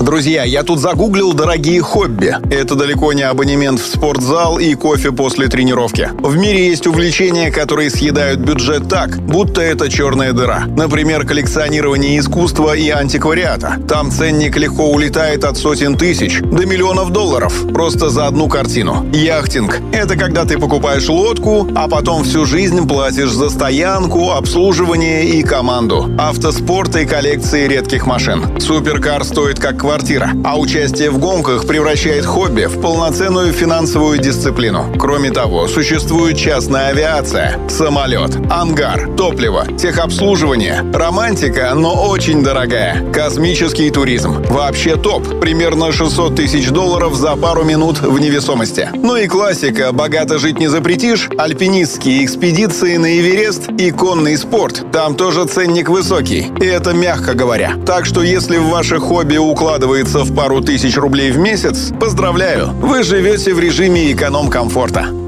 Друзья, я тут загуглил дорогие хобби. Это далеко не абонемент в спортзал и кофе после тренировки. В мире есть увлечения, которые съедают бюджет так, будто это черная дыра. Например, коллекционирование искусства и антиквариата. Там ценник легко улетает от сотен тысяч до миллионов долларов просто за одну картину. Яхтинг – это когда ты покупаешь лодку, а потом всю жизнь платишь за стоянку, обслуживание и команду. Автоспорт и коллекции редких машин. Суперкар стоит как квартира, а участие в гонках превращает хобби в полноценную финансовую дисциплину. Кроме того, существует частная авиация, самолет, ангар, топливо, техобслуживание, романтика, но очень дорогая, космический туризм. Вообще топ, примерно 600 тысяч долларов за пару минут в невесомости. Ну и классика «Богато жить не запретишь», альпинистские экспедиции на Эверест и конный спорт. Там тоже ценник высокий, и это мягко говоря. Так что если в ваше хобби укладывается в пару тысяч рублей в месяц, поздравляю, вы живете в режиме эконом-комфорта.